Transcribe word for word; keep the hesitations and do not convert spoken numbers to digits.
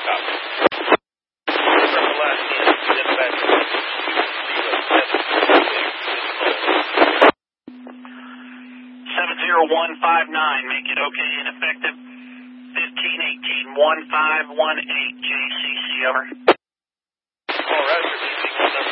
Copy. Remember last year, dispatch zero seven seven zero one five nine, make it okay and effective. fifteen eighteen one five one eight, J C C, over. All right, you're leaving on number